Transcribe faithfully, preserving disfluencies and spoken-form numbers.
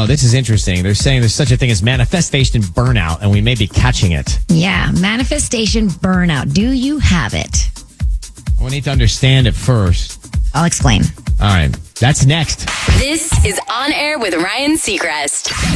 Oh, this is interesting. They're saying there's such a thing as manifestation burnout, and we may be catching it. Yeah, manifestation burnout. Do you have it? We need to understand it first. I'll explain. All right. That's next. This is On Air with Ryan Seacrest.